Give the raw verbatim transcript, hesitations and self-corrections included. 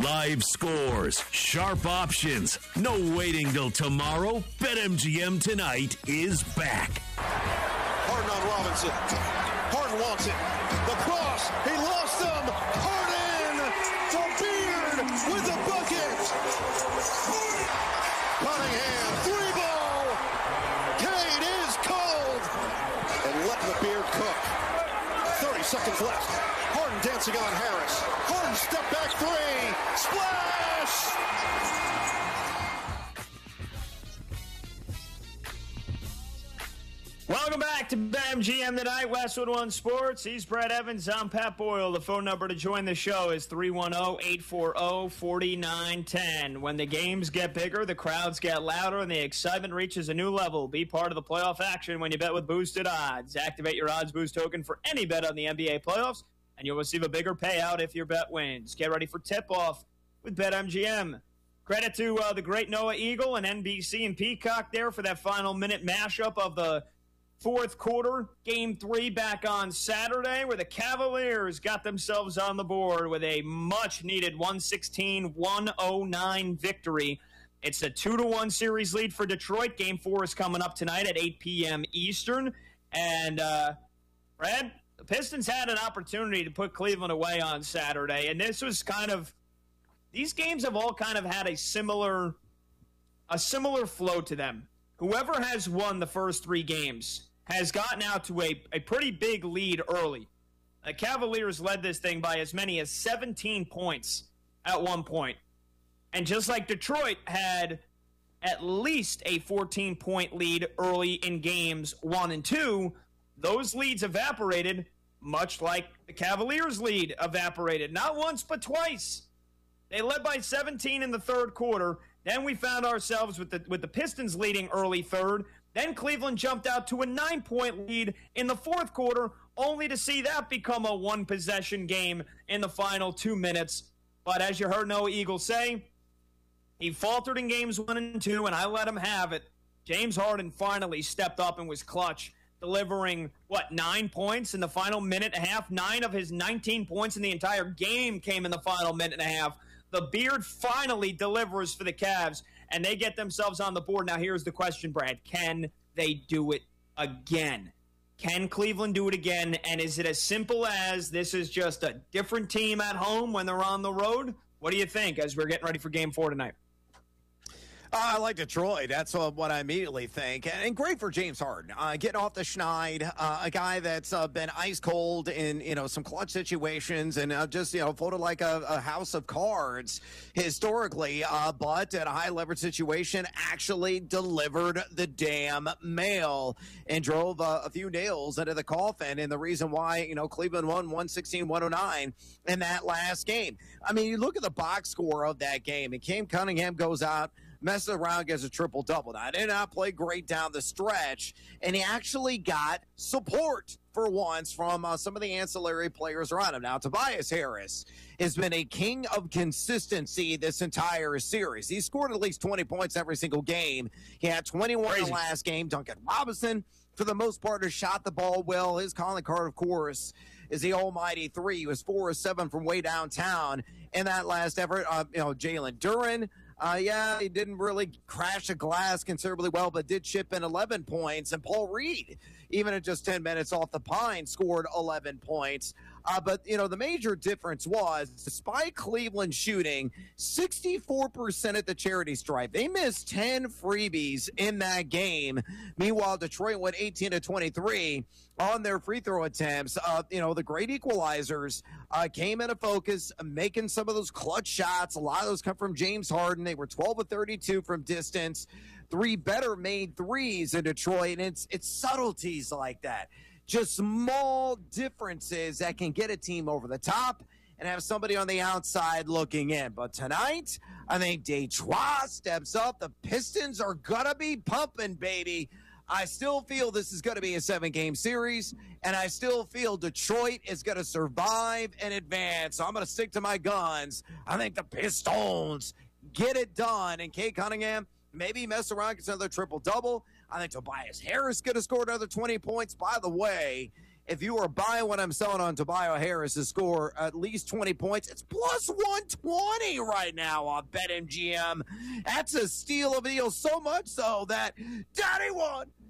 Live scores, sharp options, no waiting till tomorrow. BetMGM tonight is back. Harden on Robinson. Harden wants it. The cross. He lost them. Harden for Beard with the bucket. Cunningham, three ball. Cade is cold. And letting the Beard cook. thirty seconds left. Harden dancing on Harris. Harden step back three. Splash! Welcome back to BetMGM tonight, Westwood One Sports. He's Brett Evans. I'm Pat Boyle. The phone number to join the show is three one zero, eight four zero, four nine one zero. When the games get bigger, the crowds get louder, and the excitement reaches a new level. Be part of the playoff action when you bet with boosted odds. Activate your Odds Boost token for any bet on the N B A playoffs, and you'll receive a bigger payout if your bet wins. Get ready for tip-off with BetMGM. Credit to uh, the great Noah Eagle and N B C and Peacock there for that final minute mashup of the fourth quarter, game three back on Saturday, where the Cavaliers got themselves on the board with a much-needed one sixteen one oh nine victory. It's a two to one series lead for Detroit. Game four is coming up tonight at eight p.m. Eastern. And, uh, Brad, the Pistons had an opportunity to put Cleveland away on Saturday, and this was kind of – these games have all kind of had a similar a similar flow to them. Whoever has won the first three games has gotten out to a, a pretty big lead early. The Cavaliers led this thing by as many as seventeen points at one point. And just like Detroit had at least a fourteen-point lead early in games one and two, those leads evaporated, much like the Cavaliers' lead evaporated. Not once, but twice. They led by seventeen in the third quarter. Then we found ourselves with the with the Pistons leading early third. Then Cleveland jumped out to a nine-point lead in the fourth quarter, only to see that become a one-possession game in the final two minutes. But as you heard Noah Eagle say, he faltered in games one and two, and I let him have it. James Harden finally stepped up and was clutch, delivering, what, nine points in the final minute and a half? Nine of his nineteen points in the entire game came in the final minute and a half. The Beard finally delivers for the Cavs, and they get themselves on the board. Now, here's the question, Brad. Can they do it again? Can Cleveland do it again? And is it as simple as this is just a different team at home when they're on the road? What do you think as we're getting ready for game four tonight? Uh, I like Detroit. That's uh, what I immediately think. And, and great for James Harden. Uh, getting off the schneid, uh, a guy that's uh, been ice cold in, you know, some clutch situations and uh, just, you know, floated like a, a house of cards historically, uh, but at a high leverage situation actually delivered the damn mail and drove uh, a few nails into the coffin. And the reason why, you know, Cleveland won one sixteen one oh nine in that last game. I mean, you look at the box score of that game, and Cam Cunningham goes out, messes around, gets a triple-double. Now, did not play great down the stretch, and he actually got support for once from uh, some of the ancillary players around him. Now, Tobias Harris has been a king of consistency this entire series. He scored at least twenty points every single game. He had twenty-one Crazy. in the last game. Duncan Robinson, for the most part, has shot the ball well. His calling card, of course, is the almighty three. He was four of seven from way downtown in that last effort. Uh, you know, Jalen Duren, Uh, yeah, he didn't really crash a glass considerably well, but did chip in eleven points. And Paul Reed, even at just ten minutes off the pine, scored eleven points. Uh, but, you know, the major difference was, despite Cleveland shooting sixty-four percent at the charity stripe, they missed ten freebies in that game. Meanwhile, Detroit went eighteen to twenty-three on their free throw attempts. Uh, you know, the great equalizers uh, came into focus, making some of those clutch shots. A lot of those come from James Harden. They were twelve of thirty-two from distance. Three better made threes in Detroit, and it's it's subtleties like that. Just small differences that can get a team over the top and have somebody on the outside looking in. But tonight, I think Detroit steps up. The Pistons are going to be pumping, baby. I still feel this is going to be a seven-game series, and I still feel Detroit is going to survive and advance. So I'm going to stick to my guns. I think the Pistons get it done. And Cade Cunningham maybe mess around, gets another triple-double. I think Tobias Harris could have scored another twenty points. By the way, if you are buying what I'm selling on Tobias Harris to score at least twenty points, it's plus one twenty right now on BetMGM. That's a steal of a deal, so much so that Daddy won.